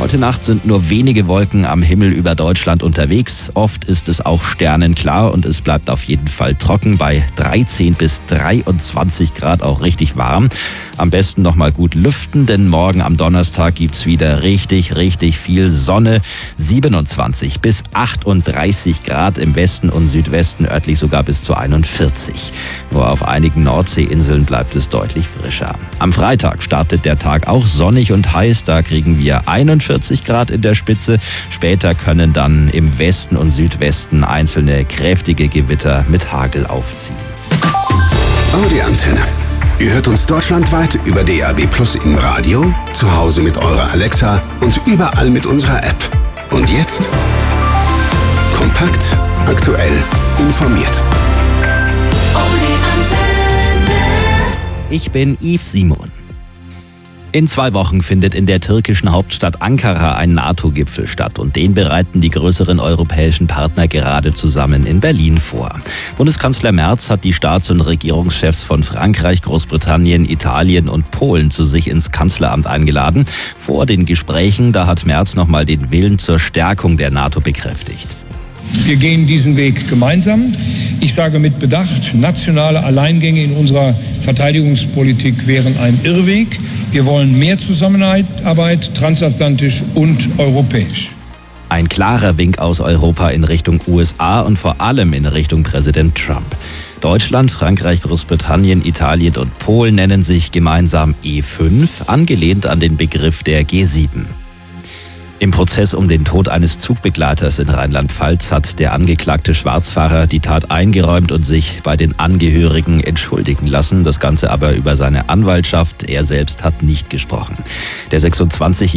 Heute Nacht sind nur wenige Wolken am Himmel über Deutschland unterwegs. Oft ist es auch sternenklar und es bleibt auf jeden Fall trocken bei 13 bis 23 Grad, auch richtig warm. Am besten noch mal gut lüften, denn morgen am Donnerstag gibt's wieder richtig viel Sonne. 27 bis 38 Grad im Westen und Südwesten, örtlich sogar bis zu 41. Nur auf einigen Nordseeinseln bleibt es deutlich frischer. Am Freitag startet der Tag auch sonnig und heiß. Da kriegen wir 41 Grad in der Spitze. Später können dann im Westen und Südwesten einzelne kräftige Gewitter mit Hagel aufziehen. Audi Antenne. Ihr hört uns deutschlandweit über DAB+ im Radio, zu Hause mit eurer Alexa und überall mit unserer App. Und jetzt kompakt, aktuell, informiert. Ich bin Yves Simon. In 2 Wochen findet in der türkischen Hauptstadt Ankara ein NATO-Gipfel statt und den bereiten die größeren europäischen Partner gerade zusammen in Berlin vor. Bundeskanzler Merz hat die Staats- und Regierungschefs von Frankreich, Großbritannien, Italien und Polen zu sich ins Kanzleramt eingeladen. Vor den Gesprächen, da hat Merz nochmal den Willen zur Stärkung der NATO bekräftigt. Wir gehen diesen Weg gemeinsam. Ich sage mit Bedacht, nationale Alleingänge in unserer Verteidigungspolitik wären ein Irrweg. Wir wollen mehr Zusammenarbeit, transatlantisch und europäisch. Ein klarer Wink aus Europa in Richtung USA und vor allem in Richtung Präsident Trump. Deutschland, Frankreich, Großbritannien, Italien und Polen nennen sich gemeinsam E5, angelehnt an den Begriff der G7. Im Prozess um den Tod eines Zugbegleiters in Rheinland-Pfalz hat der angeklagte Schwarzfahrer die Tat eingeräumt und sich bei den Angehörigen entschuldigen lassen. Das Ganze aber über seine Anwaltschaft. Er selbst hat nicht gesprochen. Der 26